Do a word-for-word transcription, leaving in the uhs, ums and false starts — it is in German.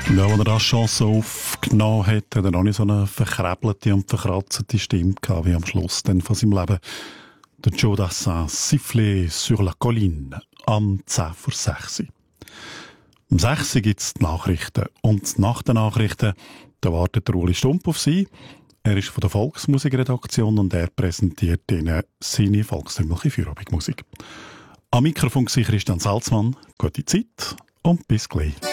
Ja, als er das Chanson aufgenommen hat, hat er noch nicht so eine verkräbelte und verkratzte Stimme gehabt, wie am Schluss dann von seinem Leben. Der Joe Dassin, Sifflé sur la colline, am zehn vor sechs. Um sechs gibt es die Nachrichten. Und nach den Nachrichten, da wartet der Uli Stump auf Sie. Er ist von der Volksmusikredaktion und er präsentiert Ihnen seine volkstümliche Feierabendmusik. Am Mikrofon war Christian Salzmann. Gute Zeit und bis gleich.